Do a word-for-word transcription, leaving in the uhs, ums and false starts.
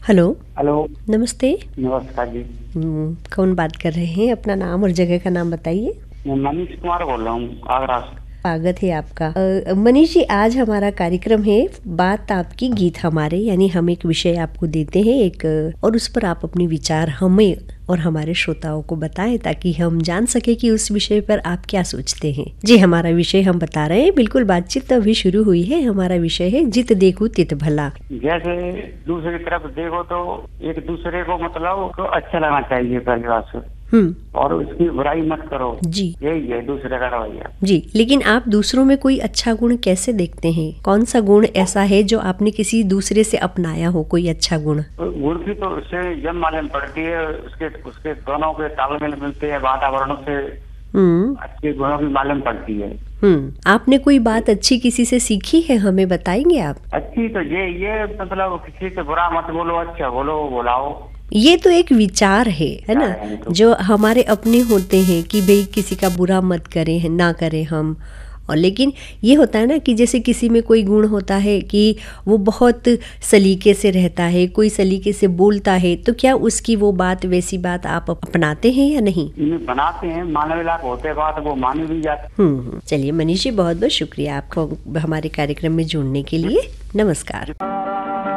Hello. Hello. नमस्ते। नमस्कार जी। हम्म, कौन बात कर रहे हैं? अपना नाम और जगह का नाम बताइए। मैं मनीष कुमार बोल रहा हूँ, आगरा से। स्वागत है आपका। अ, मनीष जी, आज हमारा कार्यक्रम है बात आपकी गीत हमारे, यानी हम एक विषय आपको देते हैं एक, और उस पर आप अपने विचार हमें और हमारे श्रोताओं को बताएं ताकि हम जान सके कि उस विषय पर आप क्या सोचते हैं। जी, हमारा विषय हम बता रहे हैं, बिल्कुल बातचीत अभी शुरू हुई है। हमारा विषय है जित देखो तित भला। जैसे दूसरी तरफ देखो तो एक दूसरे को मतलब को अच्छा लगना चाहिए पहली बात से, हम्म और उसकी बुराई मत करो। जी यही है दूसरे का रवैया। जी। लेकिन आप दूसरों में कोई अच्छा गुण कैसे देखते हैं? कौन सा गुण ऐसा है जो आपने किसी दूसरे से अपनाया हो, कोई अच्छा गुण? तो गुण की तो उससे जब मालूम पड़ती है, उसके उसके दोनों के तालमेल मिलते हैं, वातावरण से हम्म अच्छे गुणों की मालूम पड़ती है। हम्म आपने कोई बात अच्छी किसी से सीखी है, हमें बताएंगे आप? अच्छी तो ये ये मतलब किसी से बुरा मत बोलो, अच्छा बोलो, बोलाओ। ये तो एक विचार है है ना, तो जो हमारे अपने होते हैं कि भाई किसी का बुरा मत करें, ना करें हम। और लेकिन ये होता है ना कि जैसे किसी में कोई गुण होता है कि वो बहुत सलीके से रहता है, कोई सलीके से बोलता है, तो क्या उसकी वो बात, वैसी बात आप अपनाते हैं या नहीं? बनाते हैं, मानव लाभ होते बात वो मानी भी जाती। हम्म चलिए मनीष जी, बहुत बहुत शुक्रिया आपको हमारे कार्यक्रम में जुड़ने के लिए। नमस्कार।